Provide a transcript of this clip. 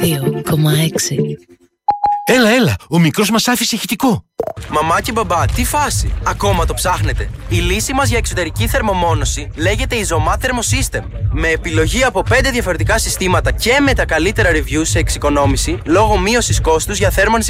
2,6. Έλα, ο μικρός μας άφησε ηχητικό. Μαμά και μπαμπά, τι φάση? Ακόμα το ψάχνετε? Η λύση μας για εξωτερική θερμομόνωση λέγεται Isomat Thermosystem. Με επιλογή από 5 διαφορετικά συστήματα και με τα καλύτερα reviews σε εξοικονόμηση λόγω μείωσης κόστους για θέρμανση